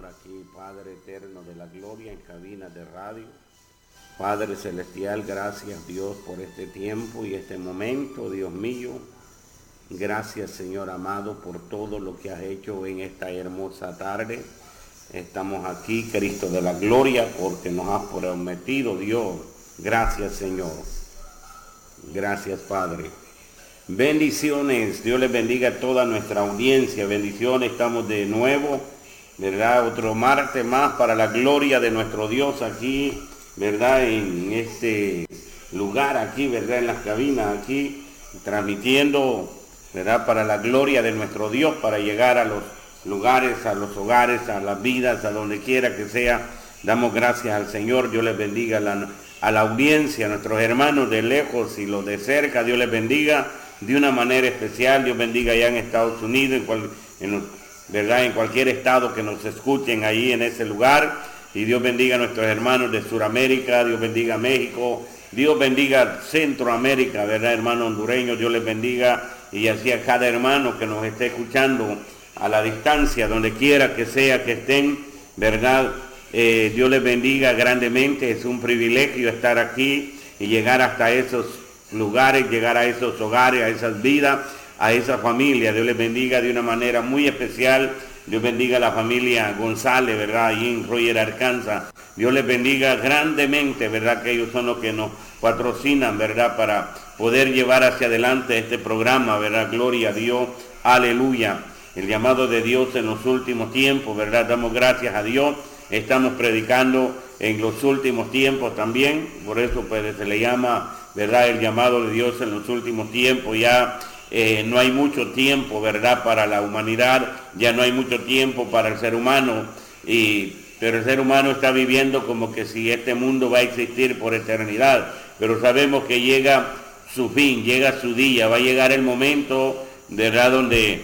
aquí, Padre eterno de la gloria en cabina de radio. Padre celestial, gracias Dios por este tiempo y este momento, Dios mío. Gracias Señor amado por todo lo que has hecho en esta hermosa tarde. Estamos aquí, Cristo de la gloria, porque nos has prometido, Dios. Gracias Señor. Gracias Padre. Bendiciones, Dios les bendiga a toda nuestra audiencia. Bendiciones, estamos de nuevo, ¿verdad? Otro martes más para la gloria de nuestro Dios aquí, ¿verdad? En este lugar aquí, ¿verdad? En las cabinas aquí, transmitiendo, ¿verdad? Para la gloria de nuestro Dios, para llegar a los lugares, a los hogares, a las vidas, a donde quiera que sea. Damos gracias al Señor. Dios les bendiga a la audiencia, a nuestros hermanos de lejos y los de cerca. Dios les bendiga de una manera especial. Dios bendiga allá en Estados Unidos, ¿verdad? En cualquier estado que nos escuchen ahí en ese lugar. Y Dios bendiga a nuestros hermanos de Sudamérica. Dios bendiga a México. Dios bendiga Centroamérica, ¿verdad, hermano hondureño? Dios les bendiga, y así a cada hermano que nos esté escuchando a la distancia, donde quiera que sea que estén, ¿verdad? Dios les bendiga grandemente. Es un privilegio estar aquí y llegar hasta esos lugares, llegar a esos hogares, a esas vidas, a esa familia. Dios les bendiga de una manera muy especial. Dios bendiga a la familia González, ¿verdad? Allí en Roger, Arkansas. Dios les bendiga grandemente, ¿verdad? Que ellos son los que nos patrocinan, ¿verdad? Para poder llevar hacia adelante este programa, ¿verdad? Gloria a Dios, aleluya. El llamado de Dios en los últimos tiempos, ¿verdad? Damos gracias a Dios. Estamos predicando en los últimos tiempos también. Por eso pues, se le llama, ¿verdad? El llamado de Dios en los últimos tiempos. Ya no hay mucho tiempo, ¿verdad? Para la humanidad. Ya no hay mucho tiempo para el ser humano. Pero el ser humano está viviendo como que si este mundo va a existir por eternidad. Pero sabemos que llega su fin, llega su día. Va a llegar el momento, ¿verdad? Donde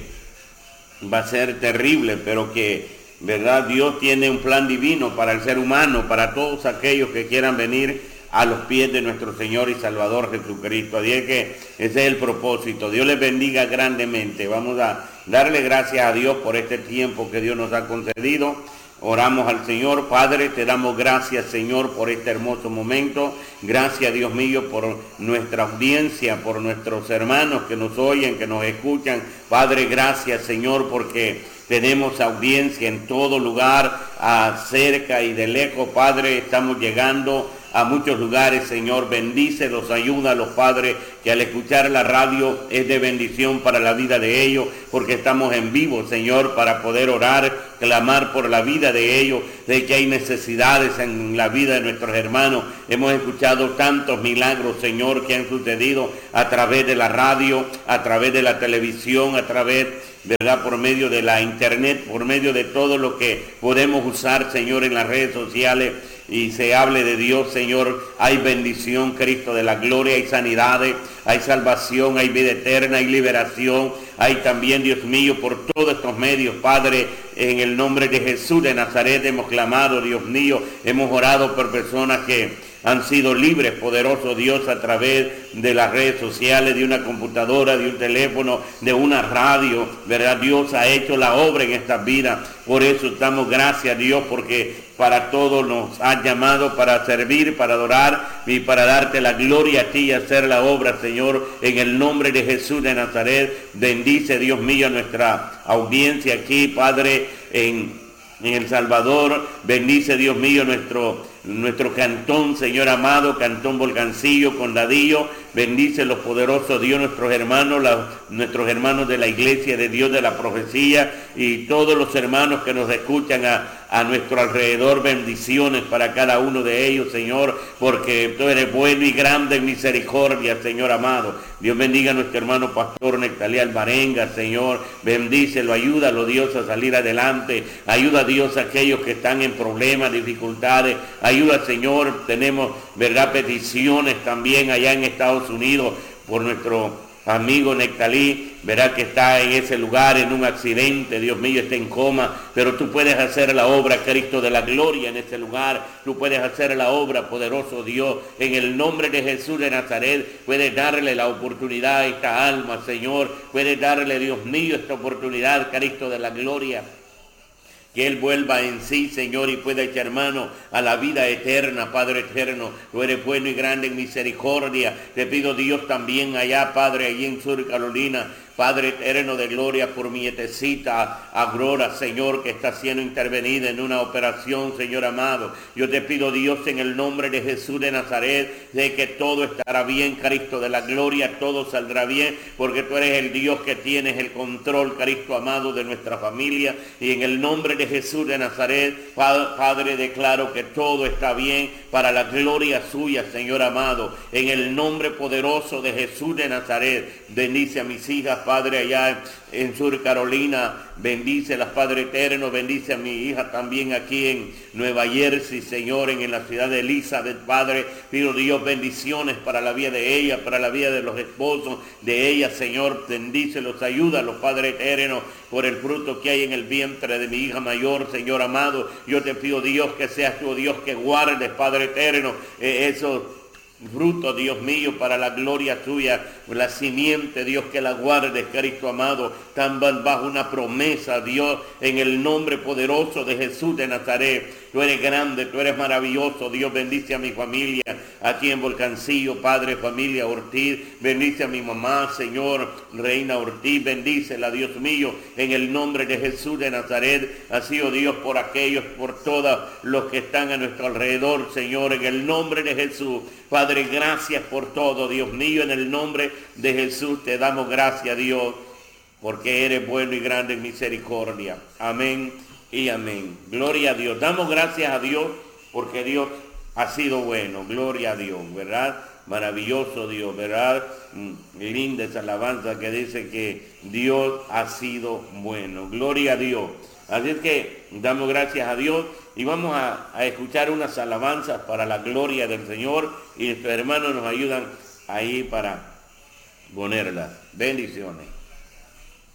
va a ser terrible, pero que, ¿verdad? Dios tiene un plan divino para el ser humano, para todos aquellos que quieran venir a los pies de nuestro Señor y Salvador Jesucristo. Así es que ese es el propósito. Dios les bendiga grandemente. Vamos a darle gracias a Dios por este tiempo que Dios nos ha concedido. Oramos al Señor. Padre, te damos gracias, Señor, por este hermoso momento. Gracias, Dios mío, por nuestra audiencia, por nuestros hermanos que nos oyen, que nos escuchan. Padre, gracias, Señor, porque tenemos audiencia en todo lugar, cerca y de lejos. Padre, estamos llegando a muchos lugares, Señor. Bendícelos, ayúdalos, Padre, que al escuchar la radio es de bendición para la vida de ellos, porque estamos en vivo, Señor, para poder orar, clamar por la vida de ellos, de que hay necesidades en la vida de nuestros hermanos. Hemos escuchado tantos milagros, Señor, que han sucedido a través de la radio, a través de la televisión, a través, ¿verdad?, por medio de la internet, por medio de todo lo que podemos usar, Señor, en las redes sociales, y se hable de Dios, Señor. Hay bendición, Cristo de la gloria, hay sanidades, hay salvación, hay vida eterna, hay liberación, hay también, Dios mío, por todos estos medios, Padre, en el nombre de Jesús de Nazaret hemos clamado, Dios mío, hemos orado por personas que han sido libres, poderoso Dios, a través de las redes sociales, de una computadora, de un teléfono, de una radio, ¿verdad? Dios ha hecho la obra en estas vidas. Por eso damos gracias a Dios, porque para todo nos has llamado, para servir, para adorar y para darte la gloria a ti y hacer la obra, Señor, en el nombre de Jesús de Nazaret. Bendice, Dios mío, a nuestra audiencia aquí, Padre, en El Salvador. Bendice, Dios mío, nuestro cantón, Señor amado, Cantón Volcancillo, Condadillo. Bendice los poderosos Dios, nuestros hermanos de la iglesia de Dios de la profecía, y todos los hermanos que nos escuchan a nuestro alrededor. Bendiciones para cada uno de ellos, Señor, porque tú eres bueno y grande en misericordia, Señor amado. Dios bendiga a nuestro hermano pastor Nectalí Alvarenga, Señor. Bendícelo, ayúdalo, Dios, a salir adelante. Ayuda, Dios, a aquellos que están en problemas, dificultades. Ayuda, Señor. Tenemos, ¿verdad?, peticiones también allá en Estados Unidos por nuestro amigo Nectalí, verá que está en ese lugar en un accidente, Dios mío, está en coma, pero tú puedes hacer la obra, Cristo de la gloria, en ese lugar. Tú puedes hacer la obra, poderoso Dios, en el nombre de Jesús de Nazaret. Puedes darle la oportunidad a esta alma, Señor. Puedes darle, Dios mío, esta oportunidad, Cristo de la gloria. que él vuelva en sí, Señor, y pueda echar mano a la vida eterna, Padre eterno. Tú eres bueno y grande en misericordia. Te pido, Dios, también allá, Padre, allí en Sur Carolina, Padre eterno de gloria, por mi nietecita Aurora, Señor, que está siendo intervenida en una operación, Señor amado. Yo te pido, Dios, en el nombre de Jesús de Nazaret, de que todo estará bien, Cristo de la gloria, todo saldrá bien, porque tú eres el Dios que tienes el control, Cristo amado, de nuestra familia. Y en el nombre de Jesús de Nazaret, Padre, declaro que todo está bien para la gloria suya, Señor amado. En el nombre poderoso de Jesús de Nazaret, bendice a mis hijas, Padre, allá en Sur Carolina, bendícelas, Padre eterno, bendice a mi hija también aquí en Nueva Jersey, Señor, en la ciudad de Elizabeth, Padre. Pido, Dios, bendiciones para la vida de ella, para la vida de los esposos de ella, Señor. Bendícelos, ayúdalos, Padre eterno, por el fruto que hay en el vientre de mi hija mayor, Señor amado. Yo te pido, Dios, que seas tú, Dios, que guardes, Padre eterno, esos fruto, Dios mío, para la gloria tuya, la simiente, Dios, que la guardes, Cristo amado, tan bajo una promesa, Dios, en el nombre poderoso de Jesús de Nazaret. Tú eres grande, tú eres maravilloso, Dios, bendice a mi familia, aquí en Volcancillo, Padre, familia Ortiz, bendice a mi mamá, Señor, Reina Ortiz, bendícela, Dios mío, en el nombre de Jesús de Nazaret. Así, oh Dios, por aquellos, por todos los que están a nuestro alrededor, Señor, en el nombre de Jesús. Padre, gracias por todo, Dios mío, en el nombre de Jesús te damos gracias, Dios, porque eres bueno y grande en misericordia. Amén y amén. Gloria a Dios. Damos gracias a Dios porque Dios ha sido bueno. Gloria a Dios, ¿verdad? Maravilloso Dios, ¿verdad? Linda esa alabanza que dice que Dios ha sido bueno. Gloria a Dios. Así es que damos gracias a Dios y vamos a escuchar unas alabanzas para la gloria del Señor, y nuestros hermanos nos ayudan ahí para ponerlas. Bendiciones.